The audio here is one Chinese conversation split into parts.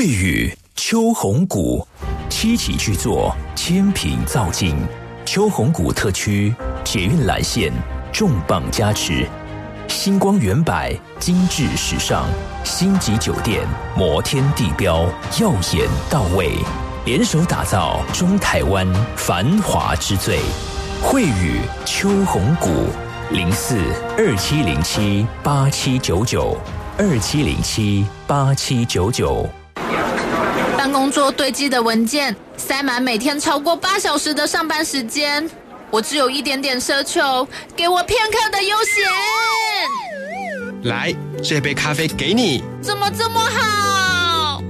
惠宇秋红谷七期巨作，千品造景，秋红谷特区捷运蓝线重磅加持，星光远百精致时尚，星级酒店摩天地标耀眼到位，联手打造中台湾繁华之最。惠宇秋红谷042707879927078799。 办公桌堆积的文件，塞满每天超过8小时的上班时间，我只有一点点奢求，给我片刻的悠闲。 来，这杯咖啡给你。 怎么这么好？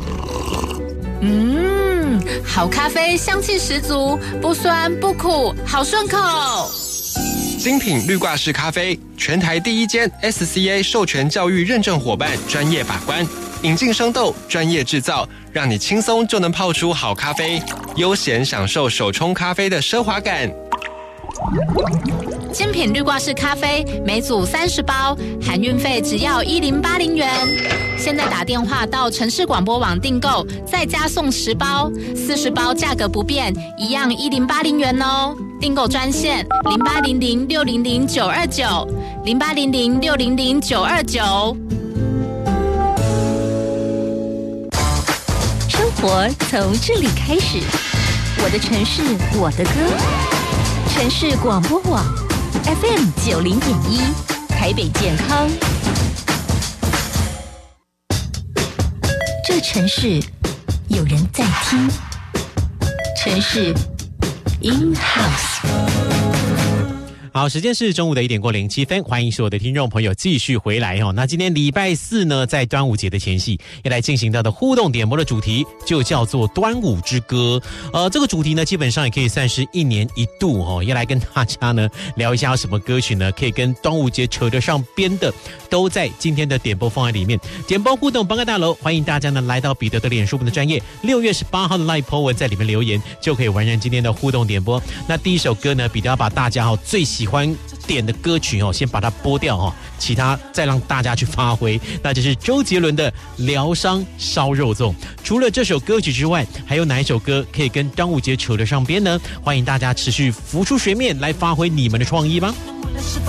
好咖啡香气十足，不酸不苦，好顺口。 精品绿挂式咖啡，全台第一间 SCA 授权教育认证伙伴，专业把关，引进生豆，专业制造，让你轻松就能泡出好咖啡，悠闲享受手冲咖啡的奢华感。 精品绿挂式咖啡每组30包，含运费只要1080元。现在打电话到城市广播网订购，再加送10包，40包价格不变，一样1080元哦。订购专线0800600929，0800600929。 生活从这里开始，我的城市，我的歌。城市广播网 FM90.1，台北健康。这城市有人在听，城市 in house。 好，时间是中午的1点过07分，欢迎所有的听众朋友继续回来哦。那今天礼拜4呢，在端午节的前夕，要来进行到的互动点播的主题就叫做端午之歌。这个主题呢，基本上也可以算是1年1度哦，要来跟大家呢聊一下有什么歌曲呢，可以跟端午节扯得上边的，都在今天的点播方案里面。点播互动帮个大楼，欢迎大家呢来到彼得的脸书的专页，6月18号的 Live po 文在里面留言，就可以完成今天的互动点播。那第一首歌呢，彼得要把大家最喜欢点的歌曲先把它播掉其他再让大家去发挥，那就是周杰伦的《疗伤烧肉粽》。除了这首歌曲之外，还有哪一首歌可以跟端午节扯得上边呢？欢迎大家持续浮出水面来发挥你们的创意吧。